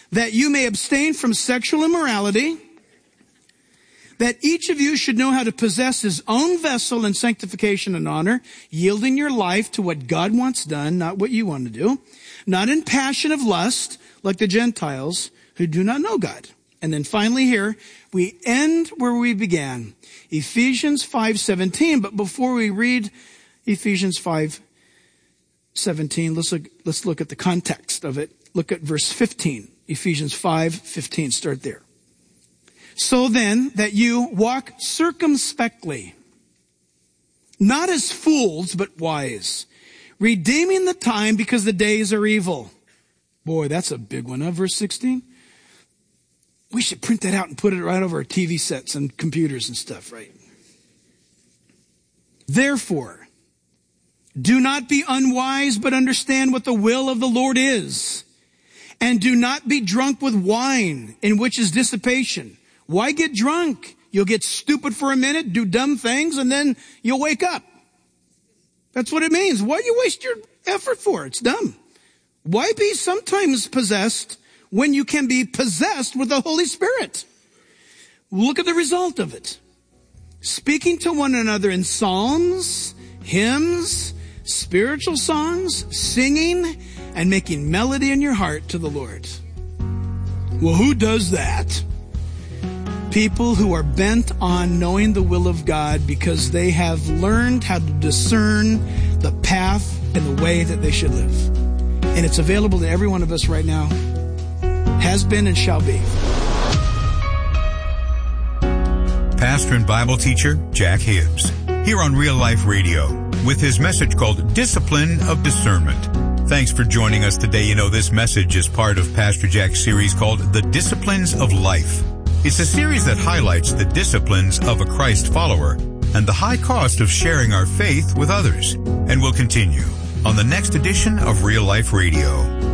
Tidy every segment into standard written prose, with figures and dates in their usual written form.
that you may abstain from sexual immorality, that each of you should know how to possess his own vessel in sanctification and honor, yielding your life to what God wants done, not what you want to do, not in passion of lust, like the Gentiles who do not know God. And then finally here, we end where we began, Ephesians 5:17. But before we read Ephesians 5:17, let's look at the context of it. Look at verse 15, Ephesians 5:15, start there. So then, that you walk circumspectly, not as fools, but wise, redeeming the time because the days are evil. Boy, that's a big one, huh? Verse 16. We should print that out and put it right over our TV sets and computers and stuff, right? Therefore, do not be unwise, but understand what the will of the Lord is. And do not be drunk with wine, in which is dissipation. Why get drunk? You'll get stupid for a minute, do dumb things, and then you'll wake up. That's what it means. Why do you waste your effort for? It's dumb. Why be sometimes possessed when you can be possessed with the Holy Spirit? Look at the result of it. Speaking to one another in psalms, hymns, spiritual songs, singing, and making melody in your heart to the Lord. Well, who does that? People who are bent on knowing the will of God because they have learned how to discern the path and the way that they should live. And it's available to every one of us right now. Has been and shall be. Pastor and Bible teacher Jack Hibbs, here on Real Life Radio, with his message called Discipline of Discernment. Thanks for joining us today. You know, this message is part of Pastor Jack's series called The Disciplines of Life. It's a series that highlights the disciplines of a Christ follower and the high cost of sharing our faith with others. And we'll continue on the next edition of Real Life Radio.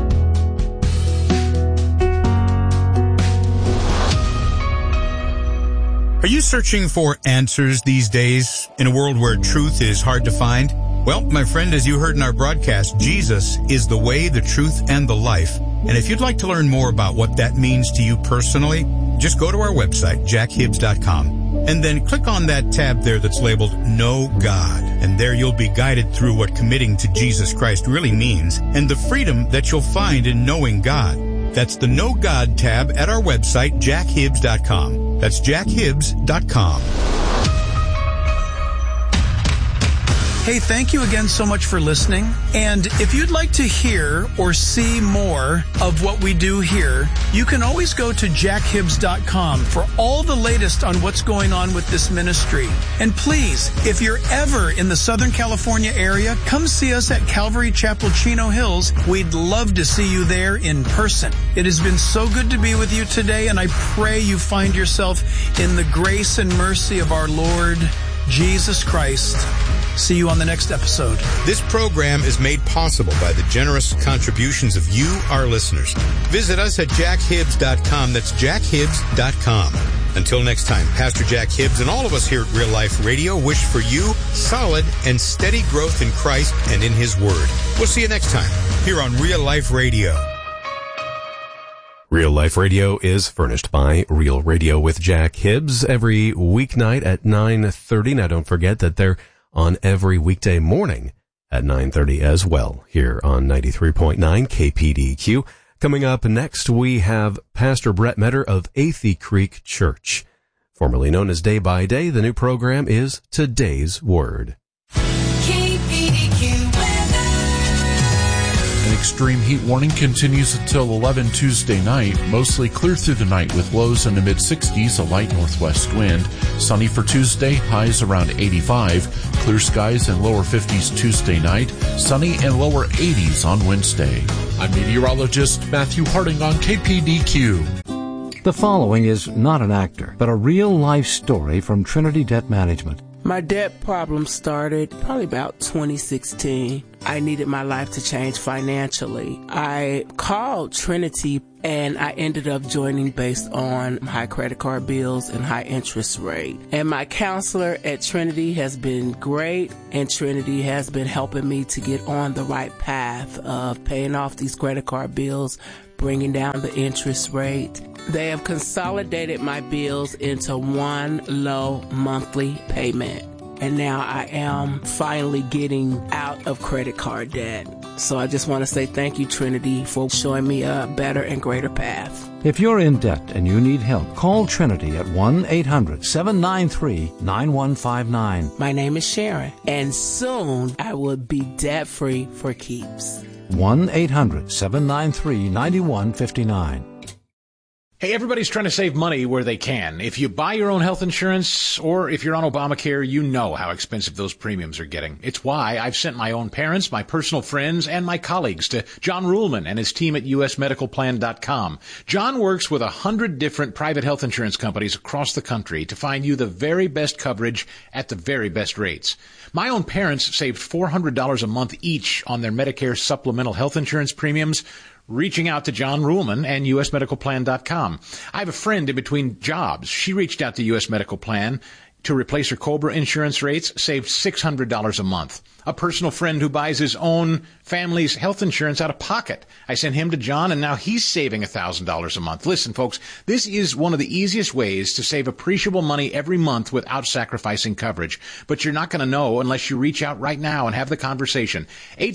Are you searching for answers these days in a world where truth is hard to find? Well, my friend, as you heard in our broadcast, Jesus is the way, the truth, and the life. And if you'd like to learn more about what that means to you personally, just go to our website, jackhibbs.com, and then click on that tab there that's labeled Know God. And there you'll be guided through what committing to Jesus Christ really means and the freedom that you'll find in knowing God. That's the Know God tab at our website, jackhibbs.com. That's jackhibbs.com. Hey, thank you again so much for listening. And if you'd like to hear or see more of what we do here, you can always go to jackhibbs.com for all the latest on what's going on with this ministry. And please, if you're ever in the Southern California area, come see us at Calvary Chapel, Chino Hills. We'd love to see you there in person. It has been so good to be with you today, and I pray you find yourself in the grace and mercy of our Lord Jesus Christ. See you on the next episode. This program is made possible by the generous contributions of you, our listeners. Visit us at jackhibbs.com. That's jackhibbs.com. Until next time, Pastor Jack Hibbs and all of us here at Real Life Radio wish for you solid and steady growth in Christ and in His Word. We'll see you next time here on Real Life Radio. Real Life Radio is furnished by Real Radio with Jack Hibbs every weeknight at 9:30. Now don't forget that they're on every weekday morning at 9:30 as well here on 93.9 KPDQ. Coming up next, we have Pastor Brett Metter of Athey Creek Church. Formerly known as Day by Day, the new program is Today's Word. An extreme heat warning continues until 11 Tuesday night. Mostly clear through the night with lows in the mid-60s, a light northwest wind. Sunny for Tuesday, highs around 85. Clear skies and lower 50s Tuesday night. Sunny and lower 80s on Wednesday. I'm meteorologist Matthew Harding on KPDQ. The following is not an actor, but a real-life story from Trinity Debt Management. My debt problem started probably about 2016. I needed my life to change financially. I called Trinity and I ended up joining based on high credit card bills and high interest rate. And my counselor at Trinity has been great, and Trinity has been helping me to get on the right path of paying off these credit card bills, bringing down the interest rate. They have consolidated my bills into one low monthly payment. And now I am finally getting out of credit card debt. So I just want to say thank you, Trinity, for showing me a better and greater path. If you're in debt and you need help, call Trinity at 1-800-793-9159. My name is Sharon, and soon I will be debt-free for keeps. 1-800-793-9159. Hey, everybody's trying to save money where they can. If you buy your own health insurance or if you're on Obamacare, you know how expensive those premiums are getting. It's why I've sent my own parents, my personal friends, and my colleagues to John Ruhlman and his team at usmedicalplan.com. John works with 100 different private health insurance companies across the country to find you the very best coverage at the very best rates. My own parents saved $400 a month each on their Medicare supplemental health insurance premiums, reaching out to John Ruhlman and usmedicalplan.com. I have a friend in between jobs. She reached out to US Medical Plan to replace her COBRA insurance rates, saved $600 a month. A personal friend who buys his own family's health insurance out of pocket. I sent him to John, and now he's saving $1,000 a month. Listen, folks, this is one of the easiest ways to save appreciable money every month without sacrificing coverage. But you're not going to know unless you reach out right now and have the conversation.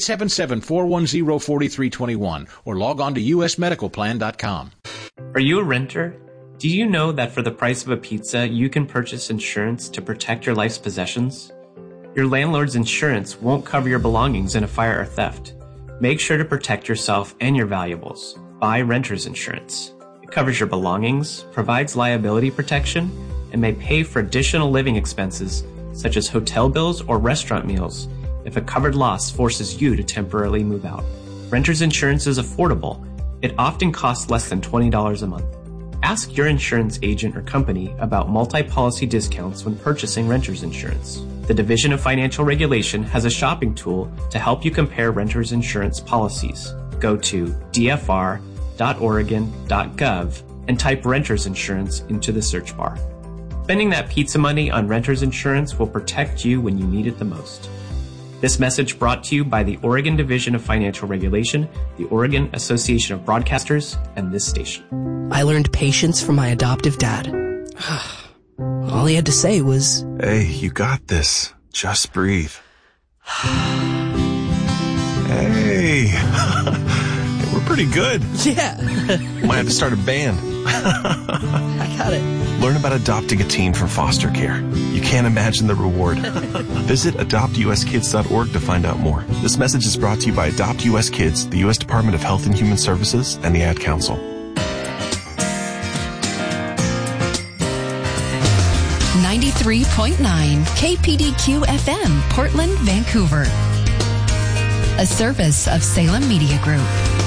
877-410-4321 or log on to usmedicalplan.com. Are you a renter? Do you know that for the price of a pizza, you can purchase insurance to protect your life's possessions? Your landlord's insurance won't cover your belongings in a fire or theft. Make sure to protect yourself and your valuables. Buy renter's insurance. It covers your belongings, provides liability protection, and may pay for additional living expenses such as hotel bills or restaurant meals if a covered loss forces you to temporarily move out. Renter's insurance is affordable. It often costs less than $20 a month. Ask your insurance agent or company about multi-policy discounts when purchasing renter's insurance. The Division of Financial Regulation has a shopping tool to help you compare renter's insurance policies. Go to dfr.oregon.gov and type renter's insurance into the search bar. Spending that pizza money on renter's insurance will protect you when you need it the most. This message brought to you by the Oregon Division of Financial Regulation, the Oregon Association of Broadcasters, and this station. I learned patience from my adoptive dad. All he had to say was, "Hey, you got this. Just breathe." Hey, we're pretty good. Yeah. Might have to start a band. I got it. Learn about adopting a teen from foster care. You can't imagine the reward. Visit adoptuskids.org to find out more. This message is brought to you by Adopt US Kids, the U.S. Department of Health and Human Services, and the Ad Council. 93.9 KPDQ FM, Portland, Vancouver. A service of Salem Media Group.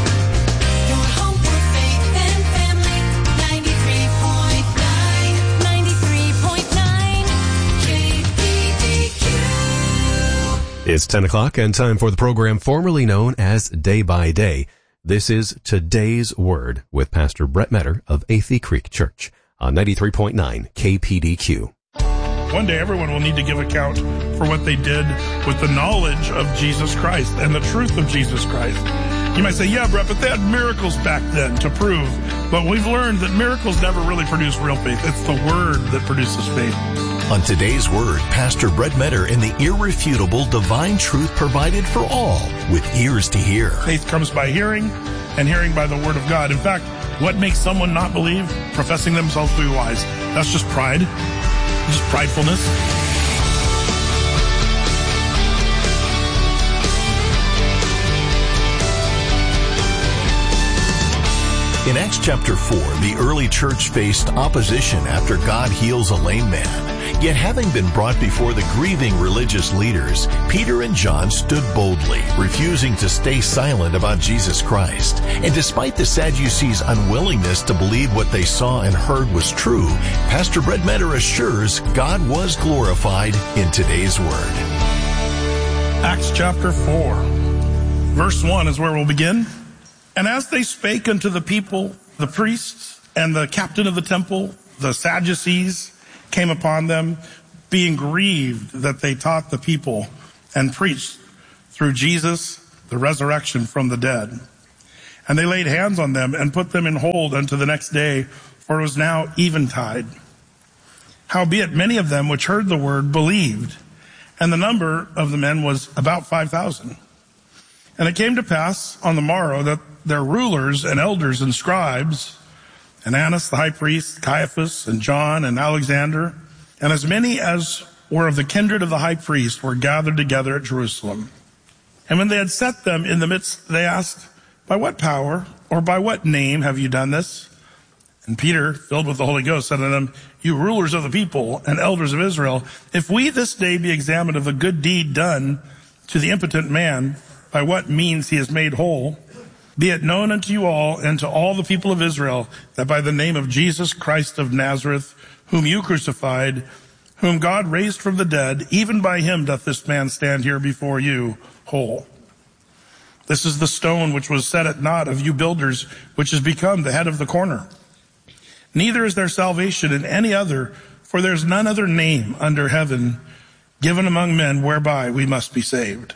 It's 10 o'clock and time for the program formerly known as Day by Day. This is Today's Word with Pastor Brett Metter of Athey Creek Church on 93.9 KPDQ. One day everyone will need to give account for what they did with the knowledge of Jesus Christ and the truth of Jesus Christ. You might say, yeah, Brett, but they had miracles back then to prove. But we've learned that miracles never really produce real faith. It's the Word that produces faith. On Today's Word, Pastor Brett Metter in the irrefutable divine truth provided for all with ears to hear. Faith comes by hearing, and hearing by the Word of God. In fact, what makes someone not believe? Professing themselves to be wise. That's just pride. It's just pridefulness. In Acts chapter 4, the early church faced opposition after God heals a lame man. Yet having been brought before the grieving religious leaders, Peter and John stood boldly, refusing to stay silent about Jesus Christ. And despite the Sadducees' unwillingness to believe what they saw and heard was true, Pastor Brett Metter assures God was glorified in today's Word. Acts chapter 4, verse 1 is where we'll begin. And as they spake unto the people, the priests and the captain of the temple, the Sadducees, came upon them, being grieved that they taught the people and preached through Jesus the resurrection from the dead. And they laid hands on them and put them in hold unto the next day, for it was now eventide. Howbeit many of them which heard the word believed, and the number of the men was about 5,000. And it came to pass on the morrow that their rulers and elders and scribes, and Annas the high priest, Caiaphas, and John, and Alexander, and as many as were of the kindred of the high priest, were gathered together at Jerusalem. And when they had set them in the midst, they asked, by what power or by what name have you done this? And Peter, filled with the Holy Ghost, said unto them, you rulers of the people and elders of Israel, if we this day be examined of the good deed done to the impotent man, by what means he is made whole, be it known unto you all and to all the people of Israel, that by the name of Jesus Christ of Nazareth, whom you crucified, whom God raised from the dead, even by him doth this man stand here before you whole. This is the stone which was set at naught of you builders, which has become the head of the corner. Neither is there salvation in any other, for there is none other name under heaven given among men whereby we must be saved.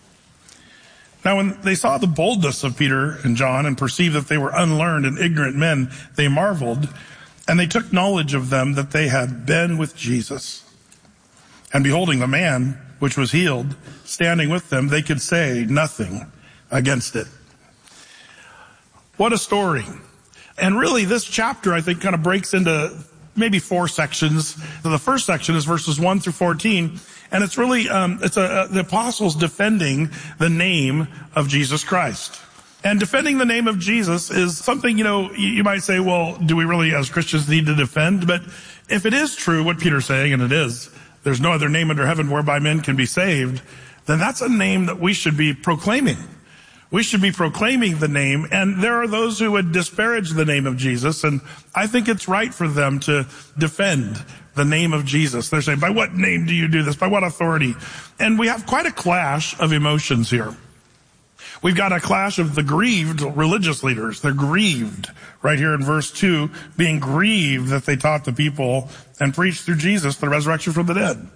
Now when they saw the boldness of Peter and John and perceived that they were unlearned and ignorant men, they marveled, and they took knowledge of them that they had been with Jesus. And beholding the man which was healed, standing with them, they could say nothing against it. What a story. And really, this chapter, I think, kind of breaks into maybe 4 sections. The first section is verses 1 through 14, and it's really, the apostles defending the name of Jesus Christ. And defending the name of Jesus is something, you might say, well, do we really as Christians need to defend? But if it is true, what Peter's saying, and it is, there's no other name under heaven whereby men can be saved, then that's a name that we should be proclaiming. We should be proclaiming the name, and there are those who would disparage the name of Jesus, and I think it's right for them to defend the name of Jesus. They're saying, by what name do you do this? By what authority? And we have quite a clash of emotions here. We've got a clash of the grieved religious leaders. They're grieved right here in verse 2, being grieved that they taught the people and preached through Jesus the resurrection from the dead.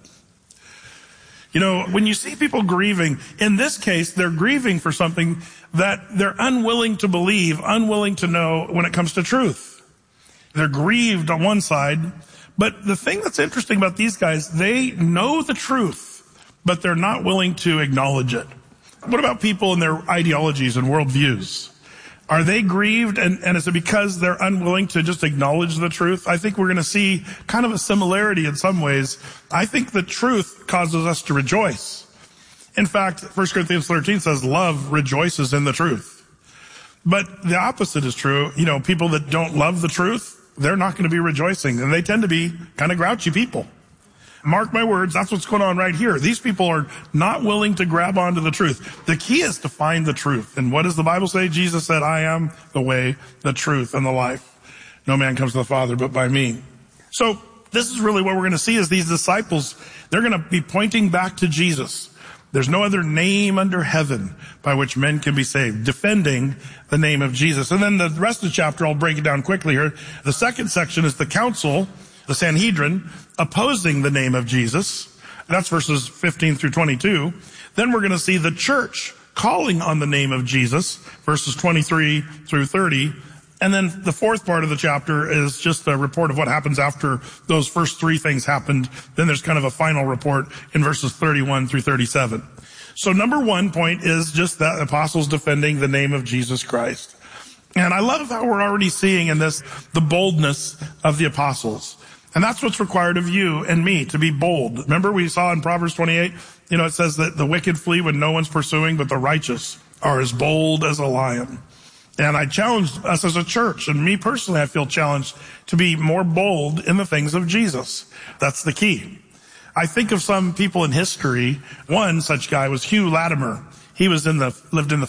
When you see people grieving, in this case, they're grieving for something that they're unwilling to believe, unwilling to know when it comes to truth. They're grieved on one side, but the thing that's interesting about these guys, they know the truth, but they're not willing to acknowledge it. What about people and their ideologies and worldviews? Are they grieved, and is it because they're unwilling to just acknowledge the truth? I think we're going to see kind of a similarity in some ways. I think the truth causes us to rejoice. In fact, 1 Corinthians 13 says love rejoices in the truth. But the opposite is true. People that don't love the truth, they're not going to be rejoicing, and they tend to be kind of grouchy people. Mark my words, that's what's going on right here. These people are not willing to grab onto the truth. The key is to find the truth. And what does the Bible say? Jesus said, I am the way, the truth, and the life. No man comes to the Father but by me. So this is really what we're going to see is these disciples, they're going to be pointing back to Jesus. There's no other name under heaven by which men can be saved, defending the name of Jesus. And then the rest of the chapter, I'll break it down quickly here. The second section is the council, the Sanhedrin, opposing the name of Jesus. That's verses 15 through 22. Then we're going to see the church calling on the name of Jesus, verses 23 through 30. And then the fourth part of the chapter is just a report of what happens after those first 3 things happened. Then there's kind of a final report in verses 31 through 37. So number 1 point is just that apostles defending the name of Jesus Christ. And I love how we're already seeing in this the boldness of the apostles. And that's what's required of you and me, to be bold. Remember we saw in Proverbs 28, it says that the wicked flee when no one's pursuing, but the righteous are as bold as a lion. And I challenged us as a church, and me personally, I feel challenged to be more bold in the things of Jesus. That's the key. I think of some people in history. One such guy was Hugh Latimer. He lived in the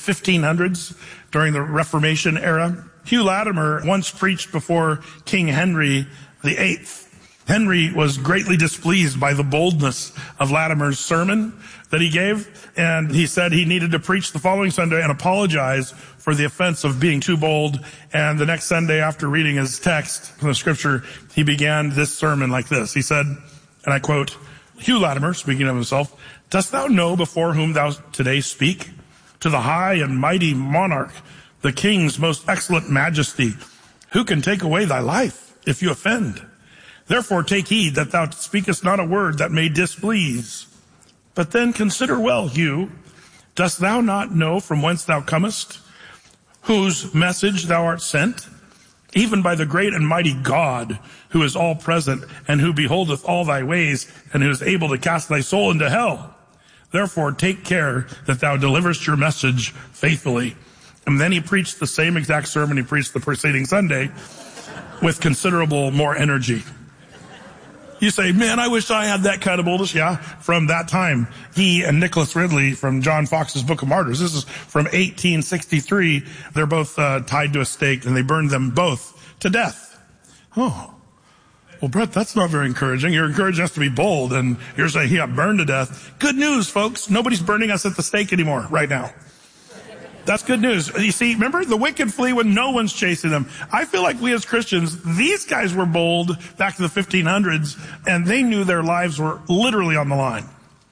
1500s during the Reformation era. Hugh Latimer once preached before King Henry VIII. Henry was greatly displeased by the boldness of Latimer's sermon that he gave, and he said he needed to preach the following Sunday and apologize for the offense of being too bold. And the next Sunday, after reading his text from the scripture, he began this sermon like this. He said, and I quote, Hugh Latimer, speaking of himself, "Dost thou know before whom thou today speak? To the high and mighty monarch the king's most excellent majesty, who can take away thy life if you offend? Therefore take heed that thou speakest not a word that may displease. But then consider well, Hugh, dost thou not know from whence thou comest, whose message thou art sent? Even by the great and mighty God, who is all present, and who beholdeth all thy ways, and who is able to cast thy soul into hell. Therefore take care that thou deliverest your message faithfully. And then he preached the same exact sermon he preached the preceding Sunday with considerable more energy. You say, man, I wish I had that kind of boldness. Yeah, from that time, he and Nicholas Ridley from John Fox's Book of Martyrs. This is from 1863. They're both tied to a stake, and they burned them both to death. Oh, well, Brett, that's not very encouraging. You're encouraging us to be bold, and you're saying he got burned to death. Good news, folks. Nobody's burning us at the stake anymore right now. That's good news. You see, remember, the wicked flee when no one's chasing them. I feel like we as Christians, these guys were bold back to the 1500s, and they knew their lives were literally on the line.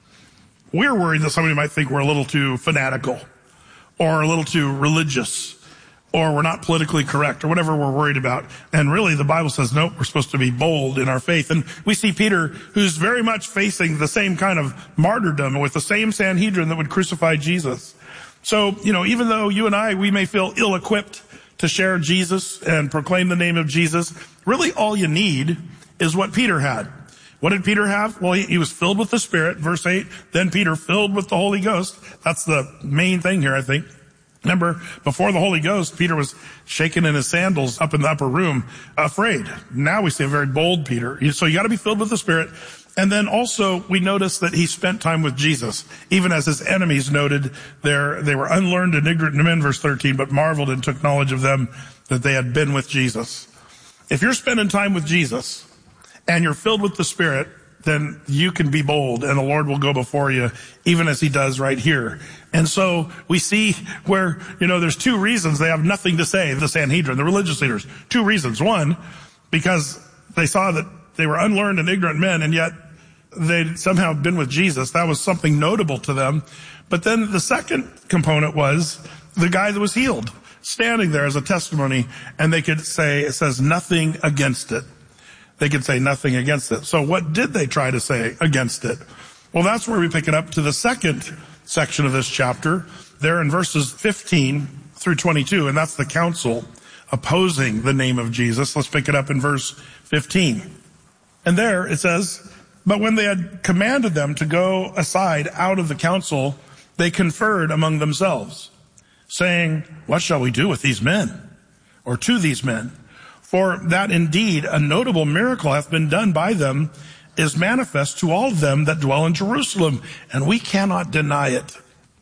We're worried that somebody might think we're a little too fanatical, or a little too religious, or we're not politically correct, or whatever we're worried about. And really, the Bible says, nope, we're supposed to be bold in our faith. And we see Peter, who's very much facing the same kind of martyrdom with the same Sanhedrin that would crucify Jesus. So, even though you and I, we may feel ill-equipped to share Jesus and proclaim the name of Jesus, really all you need is what Peter had. What did Peter have? Well, he was filled with the Spirit, verse 8. Then Peter filled with the Holy Ghost. That's the main thing here, I think. Remember, before the Holy Ghost, Peter was shaking in his sandals up in the upper room, afraid. Now we see a very bold Peter. So you got to be filled with the Spirit. And then also, we notice that he spent time with Jesus, even as his enemies noted they were unlearned and ignorant men, verse 13, but marveled and took knowledge of them that they had been with Jesus. If you're spending time with Jesus and you're filled with the Spirit, then you can be bold, and the Lord will go before you, even as he does right here. And so we see where, there's two reasons they have nothing to say, the Sanhedrin, the religious leaders. Two reasons. One, because they saw that they were unlearned and ignorant men, and yet they'd somehow been with Jesus. That was something notable to them. But then the second component was the guy that was healed, standing there as a testimony, and they could say, it says nothing against it. They could say nothing against it. So what did they try to say against it? Well, that's where we pick it up to the second section of this chapter, there in verses 15 through 22, and that's the council opposing the name of Jesus. Let's pick it up in verse 15. And there it says, but when they had commanded them to go aside out of the council, they conferred among themselves, saying, what shall we do with these men, or to these men? For that indeed a notable miracle hath been done by them is manifest to all of them that dwell in Jerusalem, and we cannot deny it.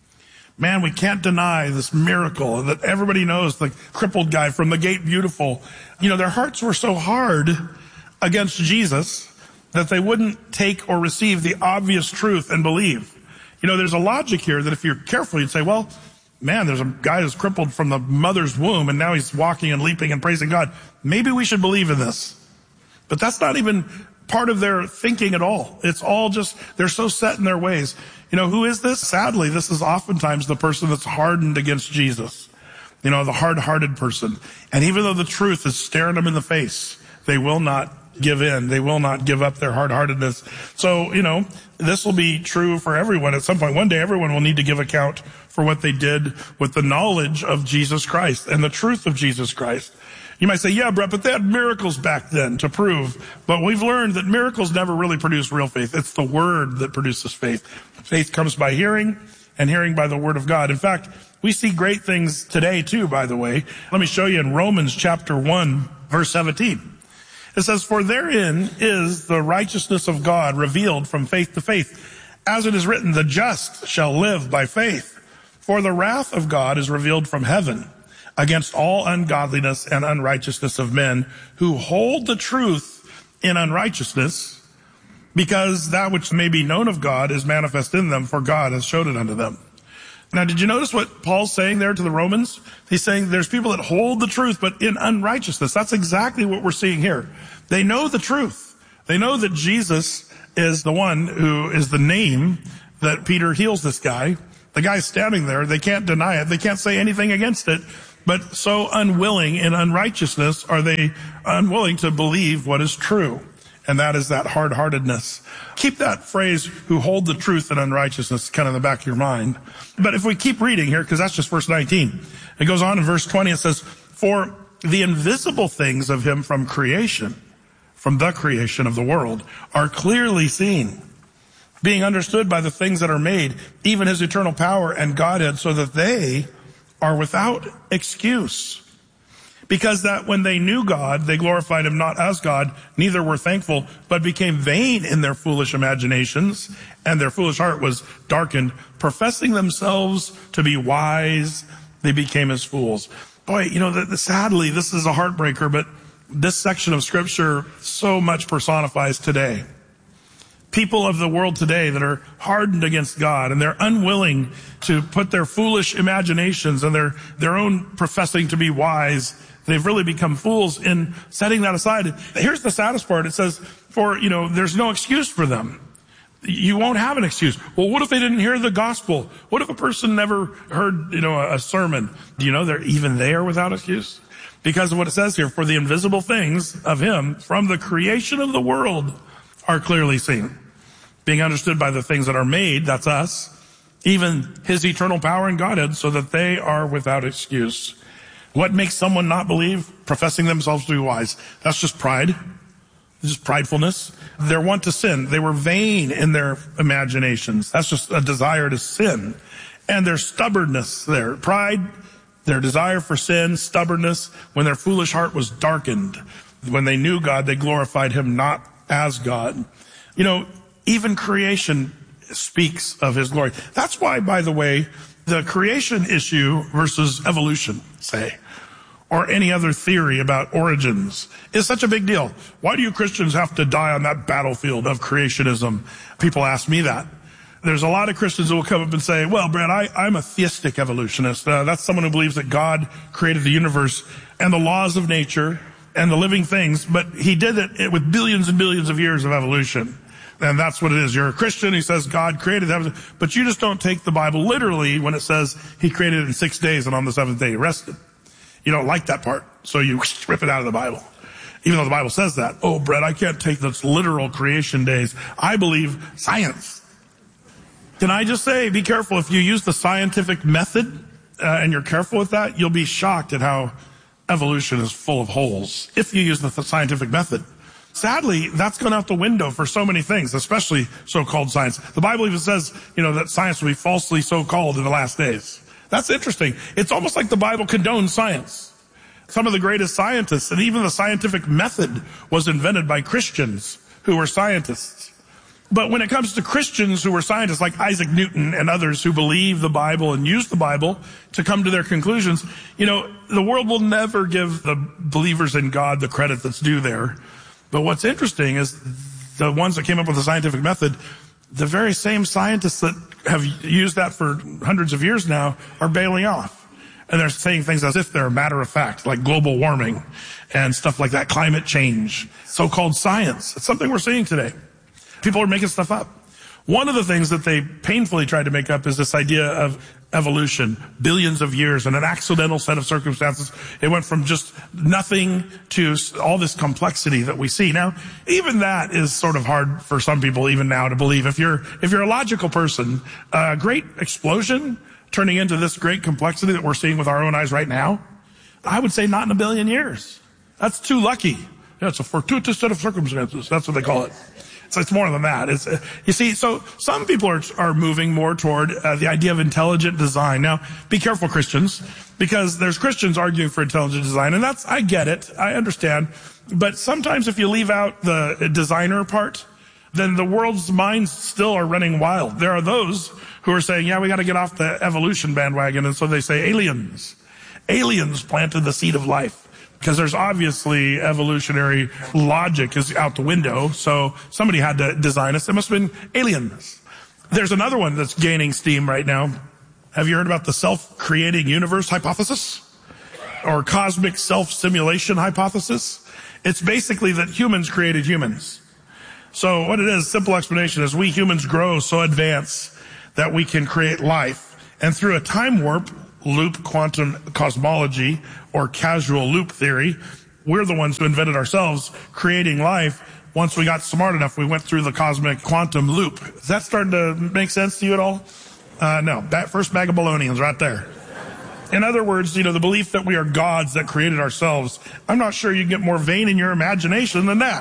Man, we can't deny this miracle that everybody knows, the crippled guy from the Gate Beautiful. Their hearts were so hard against Jesus that they wouldn't take or receive the obvious truth and believe. There's a logic here that if you're careful, you'd say, well, man, there's a guy who's crippled from the mother's womb, and now he's walking and leaping and praising God. Maybe we should believe in this. But that's not even part of their thinking at all. It's all just, they're so set in their ways. Who is this? Sadly, this is oftentimes the person that's hardened against Jesus. The hard-hearted person. And even though the truth is staring them in the face, they will not give in. They will not give up their hard-heartedness. So, this will be true for everyone at some point. One day, everyone will need to give account for what they did with the knowledge of Jesus Christ and the truth of Jesus Christ. You might say, yeah, Brett, but they had miracles back then to prove. But we've learned that miracles never really produce real faith. It's the Word that produces faith. Faith comes by hearing, and hearing by the Word of God. In fact, we see great things today too, by the way. Let me show you in Romans chapter 1, verse 17. It says, for therein is the righteousness of God revealed from faith to faith. As it is written, the just shall live by faith. For the wrath of God is revealed from heaven against all ungodliness and unrighteousness of men who hold the truth in unrighteousness, because that which may be known of God is manifest in them, for God has showed it unto them. Now, did you notice what Paul's saying there to the Romans? He's saying there's people that hold the truth, but in unrighteousness. That's exactly what we're seeing here. They know the truth. They know that Jesus is the one who is the name that Peter heals this guy. The guy's standing there. They can't deny it. They can't say anything against it. but so unwilling in unrighteousness are they unwilling to believe what is true. And that is that hard-heartedness. Keep that phrase, who hold the truth in unrighteousness, kind of in the back of your mind. But if we keep reading here, because that's just verse 19, it goes on in verse 20, it says, for the invisible things of him from creation, from the creation of the world, are clearly seen, being understood by the things that are made, even his eternal power and Godhead, so that they are without excuse. Because that when they knew God, they glorified him not as God, neither were thankful, but became vain in their foolish imaginations, and their foolish heart was darkened. Professing themselves to be wise, they became as fools. Boy, sadly, this is a heartbreaker, but this section of Scripture so much personifies today. People of the world today that are hardened against God, and they're unwilling to put their foolish imaginations and their own professing to be wise. They've really become fools in setting that aside. Here's the saddest part. It says, there's no excuse for them. You won't have an excuse. Well, what if they didn't hear the gospel? What if a person never heard, a sermon? Do you know they're even there without excuse? Because of what it says here, for the invisible things of him from the creation of the world are clearly seen, being understood by the things that are made, that's us, even his eternal power and Godhead, so that they are without excuse. What makes someone not believe? Professing themselves to be wise. That's just pride. It's just pridefulness. They're wont to sin. They were vain in their imaginations. That's just a desire to sin. And their stubbornness, their pride, their desire for sin, stubbornness, when their foolish heart was darkened. When they knew God, they glorified him not as God. Even creation speaks of his glory. That's why, by the way, the creation issue versus evolution, say, or any other theory about origins is such a big deal. Why do you Christians have to die on that battlefield of creationism? People ask me that. There's a lot of Christians who will come up and say, well, Brad, I'm a theistic evolutionist. That's someone who believes that God created the universe and the laws of nature and the living things, but he did it with billions and billions of years of evolution. And that's what it is. You're a Christian. He says God created that, but you just don't take the Bible literally when it says he created it in 6 days and on the seventh day he rested. You don't like that part, so you rip it out of the Bible. Even though the Bible says that. Oh, Brett, I can't take those literal creation days. I believe science. Can I just say, be careful. If you use the scientific method and you're careful with that, you'll be shocked at how evolution is full of holes. If you use the scientific method. Sadly, that's gone out the window for so many things, especially so-called science. The Bible even says, that science will be falsely so-called in the last days. That's interesting. It's almost like the Bible condones science. Some of the greatest scientists, and even the scientific method was invented by Christians who were scientists. But when it comes to Christians who were scientists like Isaac Newton and others who believe the Bible and use the Bible to come to their conclusions, the world will never give the believers in God the credit that's due there. But what's interesting is the ones that came up with the scientific method, the very same scientists that have used that for hundreds of years now are bailing off. And they're saying things as if they're matter of fact, like global warming and stuff like that, climate change, so-called science. It's something we're seeing today. People are making stuff up. One of the things that they painfully tried to make up is this idea of evolution, billions of years and an accidental set of circumstances. It went from just nothing to all this complexity that we see. Now, even that is sort of hard for some people even now to believe. If you're a logical person, a great explosion turning into this great complexity that we're seeing with our own eyes right now, I would say not in a billion years. That's too lucky. Yeah, it's a fortuitous set of circumstances. That's what they call it. So it's more than that. You see, so some people are moving more toward the idea of intelligent design. Now, be careful, Christians, because there's Christians arguing for intelligent design, and I get it, I understand. But sometimes if you leave out the designer part, then the world's minds still are running wild. There are those who are saying, yeah, we got to get off the evolution bandwagon, and so they say aliens. Aliens planted the seed of life. Because there's obviously evolutionary logic is out the window, so somebody had to design us. It must have been aliens. There's another one that's gaining steam right now. Have you heard about the self-creating universe hypothesis? Or cosmic self-simulation hypothesis? It's basically that humans created humans. So what it is, simple explanation is we humans grow so advanced that we can create life. And through a time warp, loop quantum cosmology or casual loop theory. We're the ones who invented ourselves creating life. Once we got smart enough, we went through the cosmic quantum loop. Is that starting to make sense to you at all? No. That first bag of balonians right there. In other words, the belief that we are gods that created ourselves. I'm not sure you can get more vain in your imagination than that.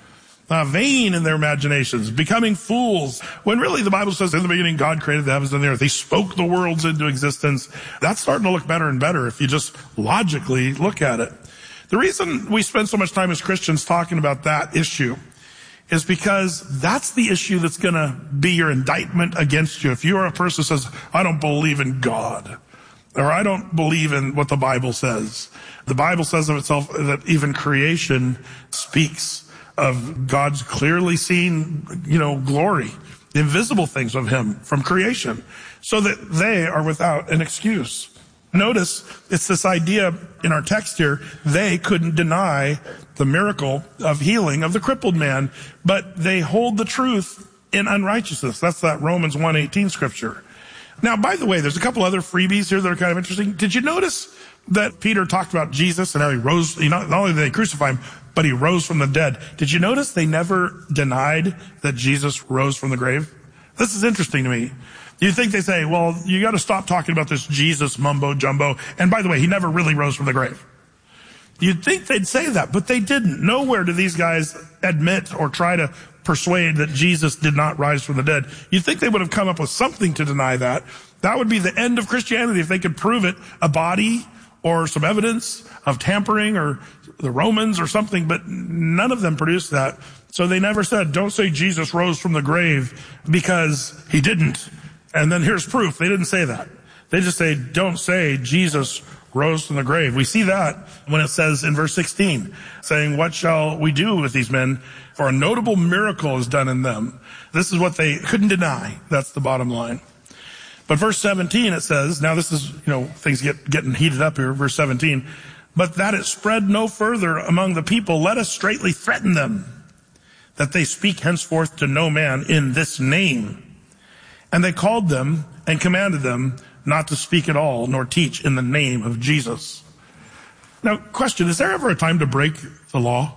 Vain in their imaginations, becoming fools. When really the Bible says in the beginning God created the heavens and the earth. He spoke the worlds into existence. That's starting to look better and better if you just logically look at it. The reason we spend so much time as Christians talking about that issue is because that's the issue that's going to be your indictment against you. If you are a person who says, I don't believe in God, or I don't believe in what the Bible says. The Bible says of itself that even creation speaks of God's clearly seen, glory, the invisible things of him from creation, so that they are without an excuse. Notice it's this idea in our text here, they couldn't deny the miracle of healing of the crippled man, but they hold the truth in unrighteousness. That's that Romans 1:18 scripture. Now, by the way, there's a couple other freebies here that are kind of interesting. Did you notice that Peter talked about Jesus and how he rose, not only did they crucify him, but he rose from the dead. Did you notice they never denied that Jesus rose from the grave? This is interesting to me. You think they say, well, you got to stop talking about this Jesus mumbo jumbo. And by the way, he never really rose from the grave. You'd think they'd say that, but they didn't. Nowhere do these guys admit or try to persuade that Jesus did not rise from the dead. You'd think they would have come up with something to deny that. That would be the end of Christianity if they could prove it, a body or some evidence of tampering or the Romans or something, but none of them produced that. So they never said, don't say Jesus rose from the grave because he didn't. And then here's proof. They didn't say that. They just say, don't say Jesus rose from the grave. We see that when it says in verse 16, saying, what shall we do with these men? For a notable miracle is done in them. This is what they couldn't deny. That's the bottom line. But verse 17, it says, now this is, things getting heated up here, verse 17, but that it spread no further among the people, let us straightly threaten them, that they speak henceforth to no man in this name. And they called them and commanded them not to speak at all, nor teach in the name of Jesus. Now, question, is there ever a time to break the law?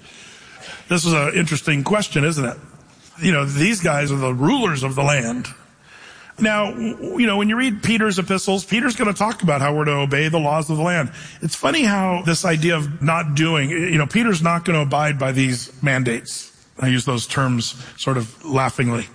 This is an interesting question, isn't it? These guys are the rulers of the land. Now, when you read Peter's epistles, Peter's going to talk about how we're to obey the laws of the land. It's funny how this idea of not doing, Peter's not going to abide by these mandates. I use those terms sort of laughingly.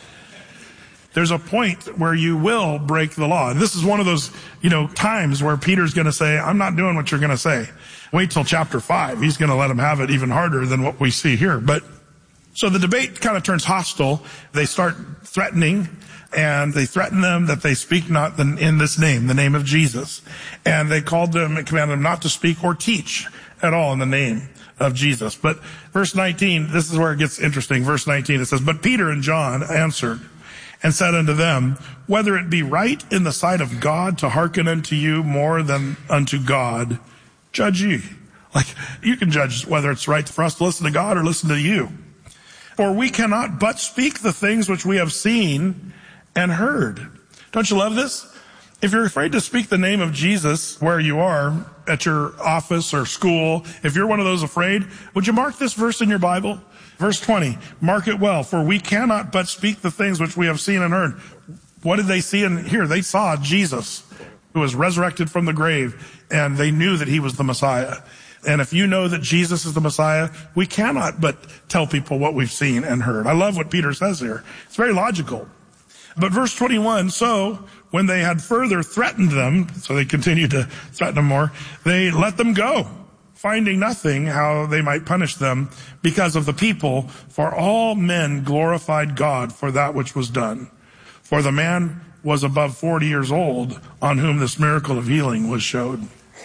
There's a point where you will break the law. And this is one of those, times where Peter's going to say, I'm not doing what you're going to say. Wait till chapter 5. He's going to let them have it even harder than what we see here. But so the debate kind of turns hostile. They start threatening, and they threaten them that they speak not in this name, the name of Jesus. And they called them and commanded them not to speak or teach at all in the name of Jesus. But verse 19, this is where it gets interesting. Verse 19, it says, but Peter and John answered and said unto them, whether it be right in the sight of God to hearken unto you more than unto God, judge ye. You can judge whether it's right for us to listen to God or listen to you. For we cannot but speak the things which we have seen and heard. Don't you love this? If you're afraid to speak the name of Jesus where you are, at your office or school, if you're one of those afraid, would you mark this verse in your Bible? Verse 20, mark it well, for we cannot but speak the things which we have seen and heard. What did they see and hear? They saw Jesus, who was resurrected from the grave, and they knew that he was the Messiah. And if you know that Jesus is the Messiah, we cannot but tell people what we've seen and heard. I love what Peter says here. It's very logical. But verse 21, so when they had further threatened them, so they continued to threaten them more, they let them go, finding nothing how they might punish them because of the people, for all men glorified God for that which was done. For the man was above 40 years old on whom this miracle of healing was showed.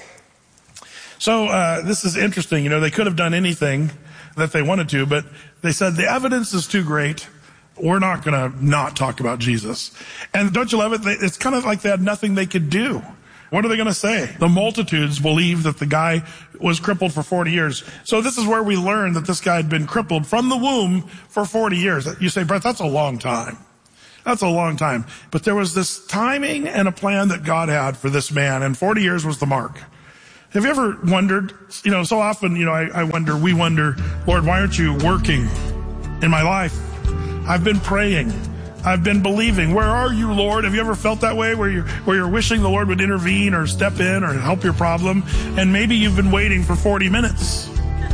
So this is interesting. They could have done anything that they wanted to, but they said the evidence is too great. We're not going to not talk about Jesus. And don't you love it? It's kind of like they had nothing they could do. What are they going to say? The multitudes believe that the guy was crippled for 40 years. So this is where we learn that this guy had been crippled from the womb for 40 years. You say, Brett, that's a long time. That's a long time. But there was this timing and a plan that God had for this man, and 40 years was the mark. Have you ever wondered, so often, we wonder, Lord, why aren't you working in my life? I've been praying. I've been believing. Where are you, Lord? Have you ever felt that way where you're wishing the Lord would intervene or step in or help your problem? And maybe you've been waiting for 40 minutes.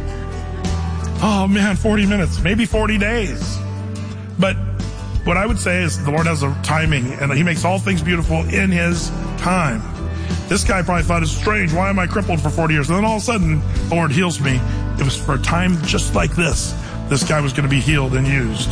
Oh man, 40 minutes, maybe 40 days. But what I would say is the Lord has a timing, and he makes all things beautiful in his time. This guy probably thought, it's strange. Why am I crippled for 40 years? And then all of a sudden, the Lord heals me. It was for a time just like this. This guy was going to be healed and used.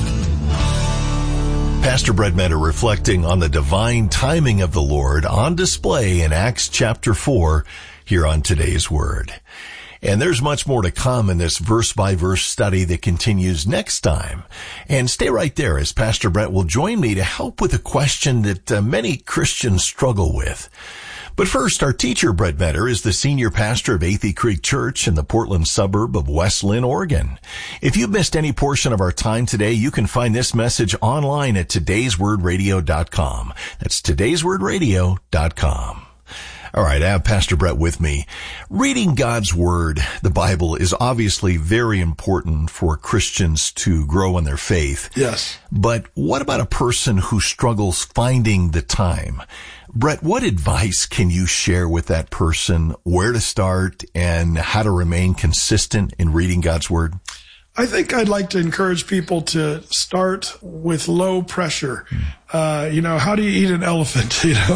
Pastor Brett Metter reflecting on the divine timing of the Lord on display in Acts chapter 4 here on Today's Word. And there's much more to come in this verse-by-verse study that continues next time. And stay right there as Pastor Brett will join me to help with a question that many Christians struggle with. But first, our teacher, Brett Metter, is the senior pastor of Athey Creek Church in the Portland suburb of West Linn, Oregon. If you've missed any portion of our time today, you can find this message online at todayswordradio.com. That's todayswordradio.com. All right, I have Pastor Brett with me. Reading God's Word, the Bible, is obviously very important for Christians to grow in their faith. Yes. But what about a person who struggles finding the time? Brett, what advice can you share with that person, where to start and how to remain consistent in reading God's Word? I think I'd like to encourage people to start with low pressure. How do you eat an elephant?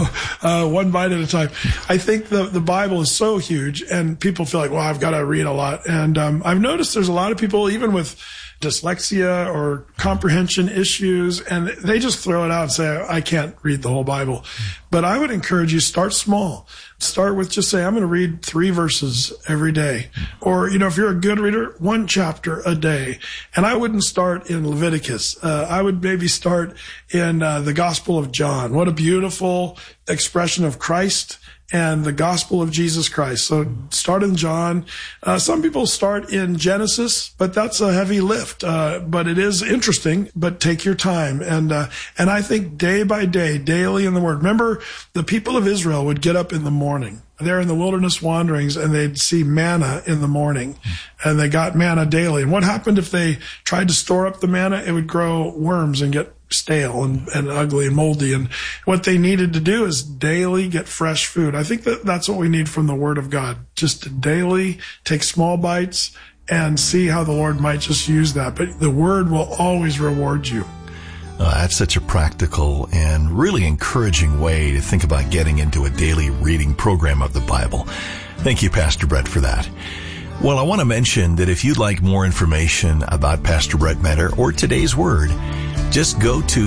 One bite at a time. I think the Bible is so huge, and people feel like, well, I've got to read a lot. And I've noticed there's a lot of people, even with dyslexia or comprehension issues, and they just throw it out and say, I can't read the whole Bible. But I would encourage you, start small. Start with just say, I'm going to read 3 verses every day. Or, if you're a good reader, 1 chapter a day. And I wouldn't start in Leviticus. I would maybe start in the Gospel of John. What a beautiful expression of Christ and the gospel of Jesus Christ. So start in John. Some people start in Genesis, but that's a heavy lift. But it is interesting, but take your time. And I think day by day, daily in the Word. Remember, the people of Israel would get up in the morning. They're in the wilderness wanderings, and they'd see manna in the morning, and they got manna daily. And what happened if they tried to store up the manna? It would grow worms and get stale and ugly and moldy. And what they needed to do is daily get fresh food. I think that's what we need from the Word of God. Just to daily take small bites and see how the Lord might just use that. But the Word will always reward you. That's such a practical and really encouraging way to think about getting into a daily reading program of the Bible. Thank you, Pastor Brett, for that. Well, I want to mention that if you'd like more information about Pastor Brett Metter or Today's Word, just go to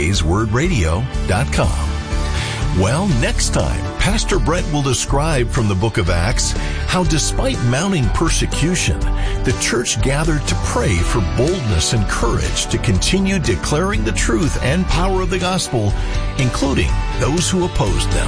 todayswordradio.com. Well, next time, Pastor Brett will describe from the book of Acts how despite mounting persecution, the church gathered to pray for boldness and courage to continue declaring the truth and power of the gospel, including those who opposed them.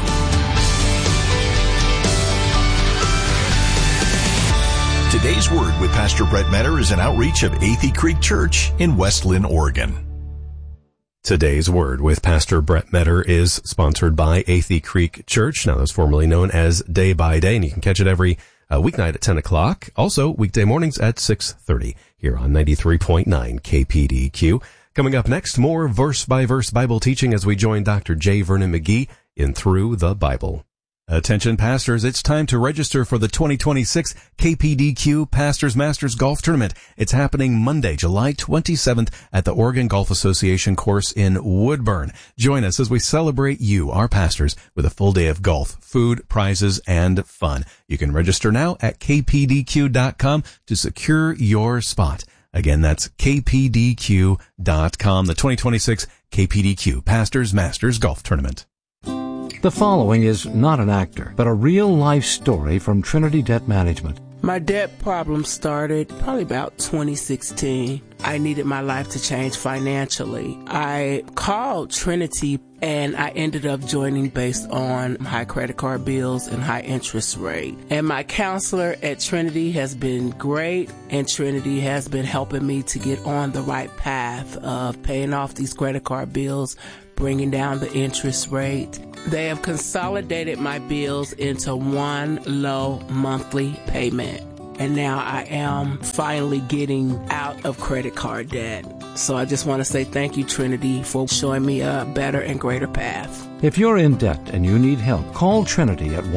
Today's Word with Pastor Brett Metter is an outreach of Athey Creek Church in West Linn, Oregon. Today's Word with Pastor Brett Metter is sponsored by Athey Creek Church. Now, that's formerly known as Day by Day, and you can catch it every weeknight at 10 o'clock. Also, weekday mornings at 6:30 here on 93.9 KPDQ. Coming up next, more verse-by-verse Bible teaching as we join Dr. J. Vernon McGee in Through the Bible. Attention pastors, it's time to register for the 2026 KPDQ Pastors Masters Golf Tournament. It's happening Monday, July 27th at the Oregon Golf Association course in Woodburn. Join us as we celebrate you, our pastors, with a full day of golf, food, prizes, and fun. You can register now at kpdq.com to secure your spot. Again, that's kpdq.com, the 2026 KPDQ Pastors Masters Golf Tournament. The following is not an actor, but a real-life story from Trinity Debt Management. My debt problem started probably about 2016. I needed my life to change financially. I called Trinity, and I ended up joining based on high credit card bills and high interest rate. And my counselor at Trinity has been great, and Trinity has been helping me to get on the right path of paying off these credit card bills, bringing down the interest rate. They have consolidated my bills into one low monthly payment. And now I am finally getting out of credit card debt. So I just want to say thank you, Trinity, for showing me a better and greater path. If you're in debt and you need help, call Trinity at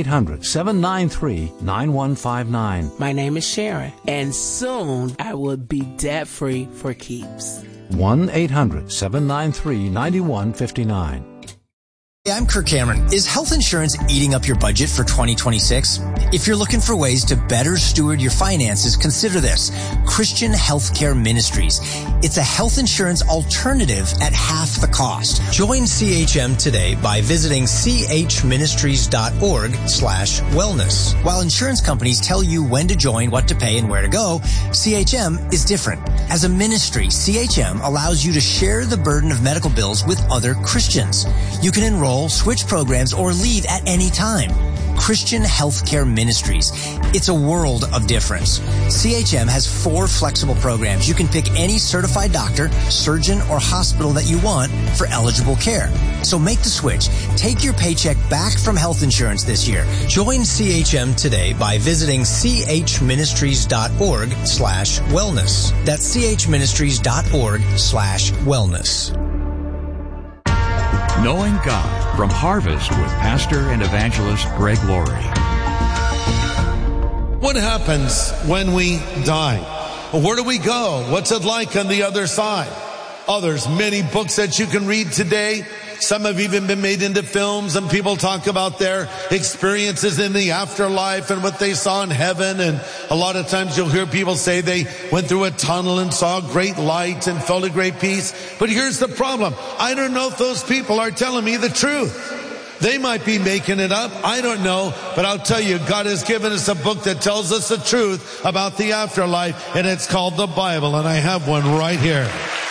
1-800-793-9159. My name is Sharon, and soon I will be debt-free for keeps. 1-800-793-9159. Hey, I'm Kirk Cameron. Is health insurance eating up your budget for 2026? If you're looking for ways to better steward your finances, consider this. Christian Healthcare Ministries. It's a health insurance alternative at half the cost. Join CHM today by visiting chministries.org/wellness. While insurance companies tell you when to join, what to pay, and where to go, CHM is different. As a ministry, CHM allows you to share the burden of medical bills with other Christians. You can enroll, switch programs, or leave at any time. Christian Healthcare Ministries. It's a world of difference. CHM has 4 flexible programs. You can pick any certified doctor, surgeon, or hospital that you want for eligible care. So make the switch. Take your paycheck back from health insurance this year. Join CHM today by visiting chministries.org/wellness. That's chministries.org/wellness. Knowing God from Harvest with Pastor and Evangelist Greg Laurie. What happens when we die? Where do we go? What's it like on the other side? Oh, there's many books that you can read today. Some have even been made into films, and people talk about their experiences in the afterlife and what they saw in heaven. And a lot of times you'll hear people say they went through a tunnel and saw great light and felt a great peace. But here's the problem. I don't know if those people are telling me the truth. They might be making it up. I don't know. But I'll tell you, God has given us a book that tells us the truth about the afterlife, and it's called the Bible. And I have one right here.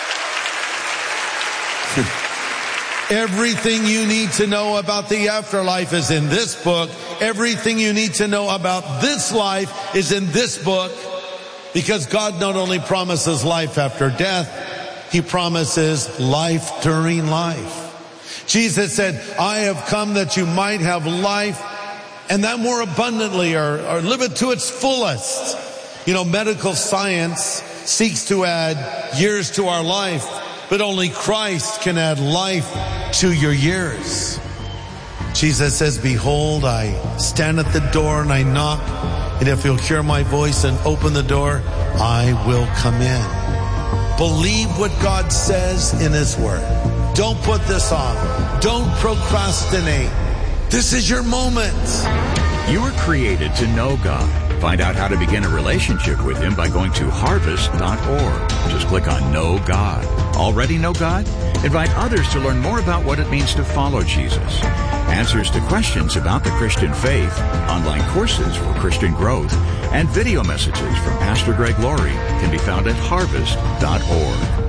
Everything you need to know about the afterlife is in this book. Everything you need to know about this life is in this book. Because God not only promises life after death, He promises life during life. Jesus said, I have come that you might have life, and that more abundantly, or live it to its fullest. You know, medical science seeks to add years to our life, but only Christ can add life to your years. Jesus says, behold, I stand at the door and I knock, and if you'll hear my voice and open the door, I will come in. Believe what God says in His Word. Don't put this off. Don't procrastinate. This is your moment. You were created to know God. Find out how to begin a relationship with Him by going to harvest.org. Just click on Know God. Already know God? Invite others to learn more about what it means to follow Jesus. Answers to questions about the Christian faith, online courses for Christian growth, and video messages from Pastor Greg Laurie can be found at harvest.org.